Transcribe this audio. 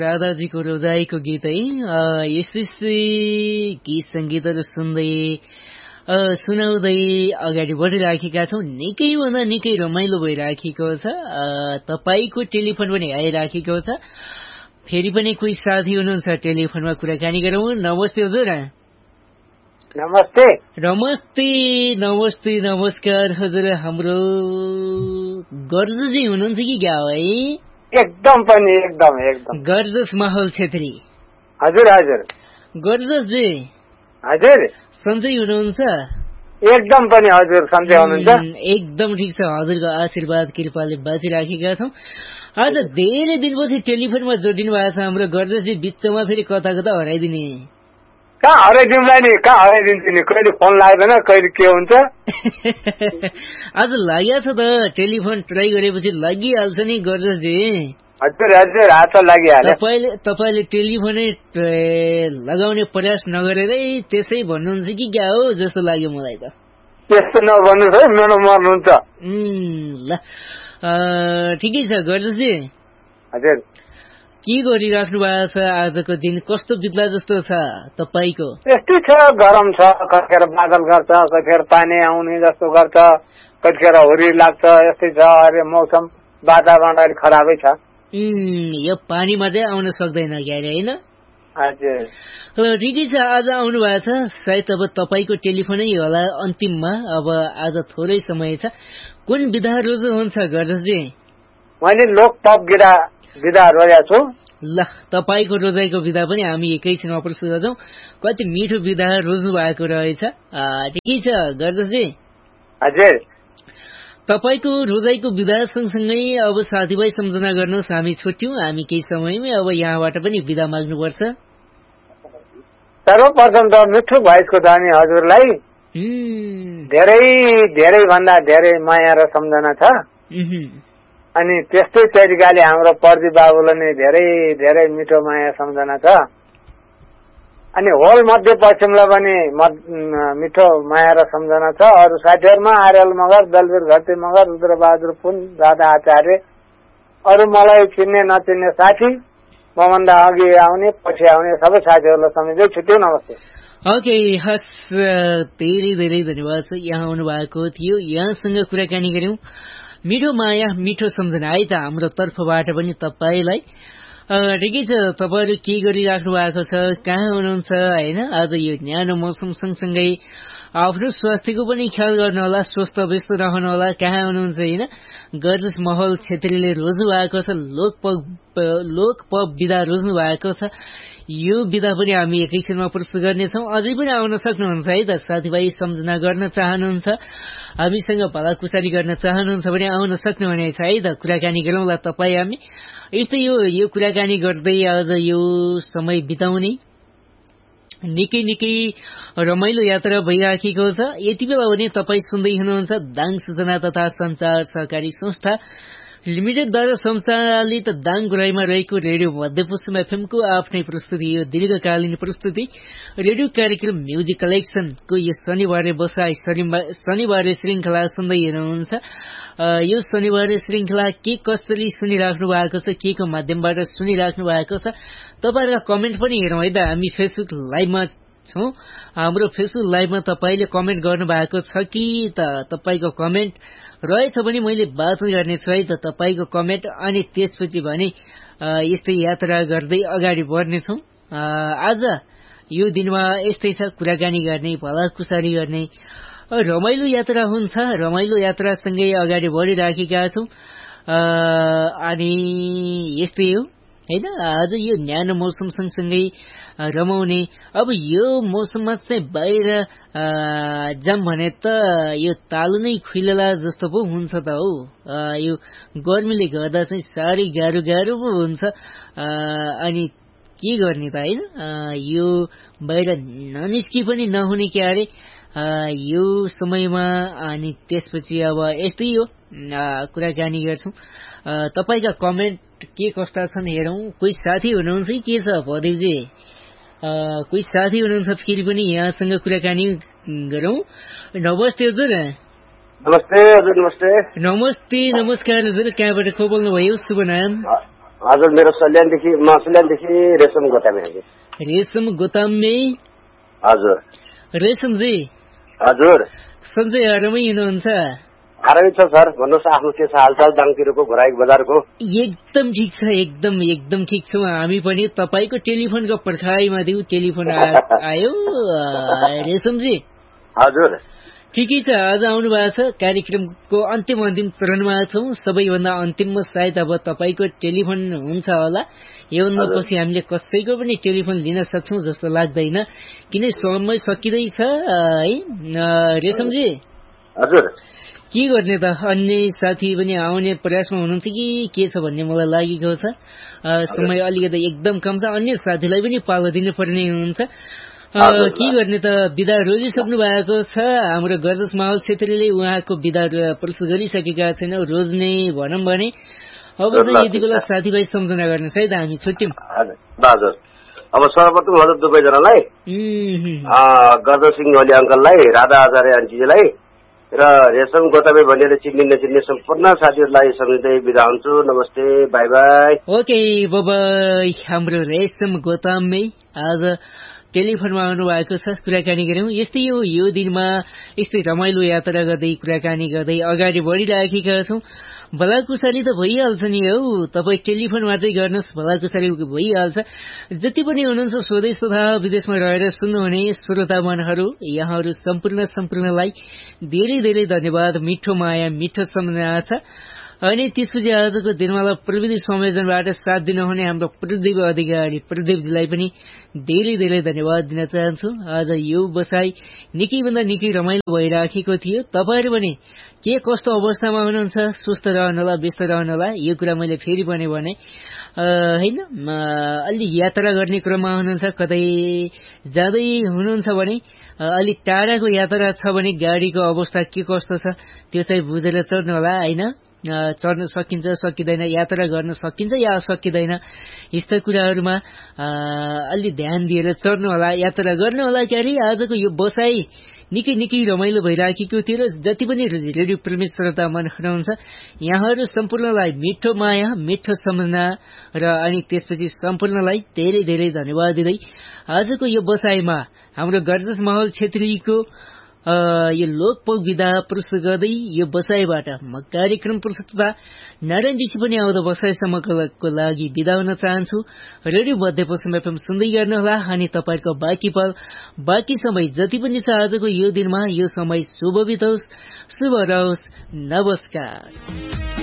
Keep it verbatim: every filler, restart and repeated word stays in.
राधाजीको रोजाइको गीत है यस्तै गीत सङ्गीतहरू सुन्दै सुनाउँदै अगाडि बढिराखेका छौँ। निकैभन्दा निकै रमाइलो भइराखेको छ। तपाईँको टेलिफोन पनि आइराखेको छ। फेरि पनि कोही साथी हुनुहुन्छ टेलिफोनमा कुराकानी गरौँ। नमस्ते हजुर। नमस्ते नमस्ते नमस्ते नमस्कार हजुर। हाम्रो गर्जजी हुनुहुन्छ कि क्या है? एकदम पनि एकदम एकदम गर्जस माहौल छेत्री। हजुर हजुर गर्जसजी हजुर सन्चै हुनुहुन्छ? एकदम पनि हजुर सन्चै हुनुहुन्छ? एकदम ठिक छ। हजुरको आशीर्वाद कृपाले बाँचिराखेका छौँ। आज धेरै दिनपछि टेलिफोनमा जोडिनु भएको छ हाम्रो गर्जसजी। बिचमा फेरि कता कता हराइदिने? कहाँ हराइदिउँला नि, कहाँ हराइदिन्छु नि। कहिले फोन लाग्दैन, कहिले के हुन्छ। आज लागेको छ त, टेलिफोन ट्राई गरेपछि लागिहाल्छ नि गर्जसजी। हजुर हजुर हात लागिहाल्यो। तपाईँले तपाईँले टेलिफोनै लगाउने प्रयास नगरेरै त्यसै भन्नुहुन्छ कि क्या हो जस्तो लाग्यो मलाई त। त्यस्तो नभन्नुहोस् है, मेरो मर्नुहुन्छ। ल ठिकै छ गर्जसजी। हजुर के गरिराख्नु भएको छ? आजको दिन कस्तो बित्ला जस्तो छ तपाईँको? यस्तै छ, गरम छ। कतिखेर बादल गर्छ, कतिखेर पानी आउने जस्तो गर्छ, कतिखेर हुरी लाग्छ। यस्तै छ अरे मौसम वातावरण अहिले खराबै छ। यो पानीमा चाहिँ आउन सक्दैन क्यारे होइन? हजुर ठिकै छ। आज आउनु भएको छ सायद अब तपाईँको टेलिफोनै होला अन्तिममा। अब आज थोरै समय छ। कुन विधा रोज्नु हुन्छ गर्जसजी? मैले लोक पप गिरा विधा रोजेको छु। ल तपाईँको रोजाइको विधा पनि हामी एकैछिनमा प्रस्तुत गर्छौँ। कति मिठो विधा रोज्नु भएको रहेछ। ठिकै छ गर्जसजी। हजुर तपाईँको रोजाइको विधा सँगसँगै अब साथीभाइ सम्झना गर्नुहोस्। हामी छुट्यौँ। हामी केही समयमै अब यहाँबाट पनि विदा माग्नुपर्छ। सर्वप्रथम त मिठो भोइसको दानी हजुरलाई धेरै धेरै भन्दा धेरै माया र सम्झना छ। अनि त्यस्तै तरिकाले हाम्रो प्रदीप बाबुलाई नै धेरै धेरै मिठो माया सम्झना छ। अनि होल मध्यपश्चिमलाई पनि मिठो माया र सम्झना छ। अरू साथीहरूमा आर्यल मगर, दलवीर घरती मगर, रुद्रबहादुर पुन, राधा आचार्य, अरू मलाई चिन्ने नचिन्ने साथी, मभन्दा अघि आउने पछि आउने सबै साथीहरूलाई सम्झिँदै छुट्यो। नमस्ते। ओके हस्, धेरै धेरै धन्यवाद छ यहाँ आउनु भएको थियो। यहाँसँग कुराकानी गऱ्यौँ। मिठो माया मिठो सम्झना है त हाम्रो तर्फबाट पनि तपाईँलाई। ठिकै छ। तपाईँहरू के गरिराख्नु भएको छ, कहाँ हुनुहुन्छ होइन? आज यो न्यानो मौसम सँगसँगै आफ्नो स्वास्थ्यको पनि ख्याल गर्नुहोला, स्वस्थ व्यस्त रहनुहोला। कहाँ हुनुहुन्छ होइन? गर्जस माहौल छेत्रीले रोज्नु भएको छ लोक पप लोक पप विधा रोज्नु भएको छ। यो विधा पनि हामी एकैछिनमा प्रस्तुत गर्नेछौँ। अझै पनि आउन सक्नुहुन्छ है त। साथीभाइ सम्झना गर्न चाहनुहुन्छ, हामीसँग भलाकुसारी गर्न चाहनुहुन्छ भने आउन सक्नुहुनेछ है त। कुराकानी गरौँला तपाईँ हामी। यस्तै यो यो कुराकानी गर्दै आज यो समय बिताउने निकै निकै रमाइलो यात्रा भइराखेको छ। यति बेला भने तपाईँ सुन्दै हुनुहुन्छ दाङ सूचना तथा सञ्चार सहकारी संस्था लिमिटेडद्वारा सञ्चालित दाङ गुराईमा रहेको रेडियो मध्यपश्चिम एफएमको आफ्नै प्रस्तुति, यो दीर्घकालीन प्रस्तुति रेडियो कार्यक्रम म्युजिक कलेक्सनको यो शनिबारे बसाई शनिबारे श्रृङ्खला सुन्दै हुनुहुन्छ। यो शनिबारे श्रृङ्खला के कसरी सुनिराख्नु भएको छ, के को माध्यमबाट सुनिराख्नु भएको छ, तपाईँहरूका कमेन्ट पनि हेरौँ है त। हामी फेसबुक लाइभमा छौँ। हाम्रो फेसबुक लाइभमा तपाईँले कमेन्ट गर्नुभएको छ कि त? तपाईँको कमेन्ट रहेछ भने मैले बात गर्नेछु है त तपाईँको कमेन्ट। अनि त्यसपछि भने यस्तै यात्रा गर्दै अगाडि बढ्नेछौँ। आज यो दिनमा यस्तै छ, कुराकानी गर्ने, भलाकुसारी गर्ने, रमाइलो यात्रा हुन्छ। रमाइलो यात्रासँगै अगाडि बढिराखेका छौँ। अनि यस्तै हो होइन? आज यो न्यानो मौसम सँगसँगै रमाउने। अब यो मौसममा चाहिँ बाहिर जाम भने त यो तालु नै खुइलेला जस्तो पो हुन्छ त हौ। यो गर्मीले गर्दा चाहिँ साह्रै गाह्रो गाह्रो पो हुन्छ। अनि के गर्ने त होइन? यो बाहिर ननिस्की पनि नहुने क्यारे यो समयमा। अनि त्यसपछि अब यस्तै हो, कुराकानी गर्छौँ। तपाईँका कमेन्ट के कस्ता छन् हेरौँ। कोही साथी हुनुहुन्छ कि के छ भदेवजी? कोही साथी हुनुहुन्छ फेरि पनि यहाँसँग कुराकानी गरौँ। नमस्ते हजुर। नमस्ते हजुर। नमस्ते नमस्ते नमस्कार हजुर। कहाँबाट को बोल्नुभयो? शुभ नाम? हजुर मेरो सल्यानदेखि म सल्यानदेखि रेशम गोतामे हजुर। रेशम गोतामे हजुर। रेशमजी हजुर। सन्चै आरामै हुनुहुन्छ? आरामै छ सर, भन्नुहोस् आफ्नो के छ हालचाल दाङतिरको घोराइक बजारको? एकदम ठिक छ, एकदम एकदम ठिक छौँ हामी पनि। तपाईँको टेलिफोनको पर्खाइमा दिउँ टेलिफोन आयो रेशमजी। हजुर ठिकै छ, आज आउनु भएको छ। कार्यक्रमको अन्तिम अन्तिम चरणमा छौँ, सबैभन्दा अन्तिममा सायद अब तपाईँको टेलिफोन हुन्छ होला। योभन्दा पछि हामीले कसैको पनि टेलिफोन लिन सक्छौँ जस्तो लाग्दैन, किन समय सकिँदैछ है रेशमजी। हजुर के गर्ने त, अन्य साथी पनि आउने प्रयासमा हुनुहुन्छ कि के छ भन्ने मलाई लागेको छ। समय अलिकति एकदम कम छ, अन्य साथीलाई पनि पालो दिनुपर्ने हुन्छ। के गर्ने त, बिदा रोजिसक्नु भएको छ हाम्रो गरजस माहौल क्षेत्रीले। उहाँको बिदा प्रस्तुत गरिसकेका छैनौँ, रोज्ने भनौँ भने। अब चाहिँ यति बेला साथीभाइ सम्झना गर्नुहोस् है त, हामी छुट्यौँ। हजुर अब सर्वप्रथम हजुर दुवैजनालाई, गजर सिंह ओली अङ्कललाई, राधा आचार्य आन्टीजीलाई र रेशम गोतामे भनेर चिन्ने नचिन्ने सम्पूर्ण साथीहरूलाई सम्झिँदै बिदा हुन्छु। नमस्ते, बाई बाई। Okay by. हाम्रो रेशम गोतामे आज टेलिफोनमा आउनु भएको छ, कुराकानी गऱ्यौँ। यस्तै हो, यो दिनमा यस्तै रमाइलो यात्रा गर्दै कुराकानी गर्दै अगाडि बढिराखेका छौँ। भलाकुसारी त भइहाल्छ नि हौ, तपाईँ टेलिफोन मात्रै गर्नुहोस्, भलाकुसारी भइहाल्छ। जति पनि हुनुहुन्छ स्वदेश तथा विदेशमा रहेर सुन्नुहुने श्रोतामनहरू, यहाँहरू सम्पूर्ण सम्पूर्णलाई धेरै धेरै धन्यवाद, मिठो माया मिठो सम्झना छ। अनि त्यसपछि आजको दिनमाला प्रविधि संयोजनबाट साथ दिनुहुने हाम्रो प्रदीप अधिकारी प्रदीपजीलाई पनि धेरै धेरै धन्यवाद दिन चाहन्छु। आज यो बसाई निकैभन्दा निकै रमाइलो भइराखेको थियो। तपाईँहरू पनि के कस्तो अवस्थामा हुनुहुन्छ, स्वस्थ रहनुहोला, व्यस्त रहनुहोला, यो कुरा मैले फेरि पनि भने होइन। अलि यात्रा गर्ने क्रममा हुनुहुन्छ, कतै जाँदै हुनुहुन्छ भने अलिक टाढाको यात्रा छ भने गाडीको अवस्था के कस्तो छ त्यो चाहिँ बुझेर चढ्नु होला होइन। चढ्न सकिन्छ सकिँदैन, यात्रा गर्न सकिन्छ या सकिँदैन, यस्ता कुराहरूमा अलि ध्यान दिएर चढ्नु होला, यात्रा गर्नु होला। क्यारे आजको यो बसाई निकै निकै रमाइलो भइराखेको थियो र जति पनि रेडियो प्रेमी श्रोता मन हुनुहुन्छ यहाँहरू सम्पूर्णलाई मिठो माया मिठो सम्झना र अनि त्यसपछि सम्पूर्णलाई धेरै धेरै धन्यवाद दिँदै आजको यो बसाइमा हाम्रो गरजस माहौल क्षेत्रीको यो लोकपोक विधा प्रस्तुत गर्दै यो बसाइबाट म कार्यक्रम प्रस्तुता नारायण ऋषि पनि आउँदो बसाइसम्मको लागि बिदा हुन चाहन्छु। रेडियो बद्देपसम्म एफएम सुन्दै गर्नुहोला अनि तपाईँको बाँकी पल बाँकी समय जति पनि छ आजको यो दिनमा यो समय शुभ बितोस्, शुभ रहोस्। नमस्कार।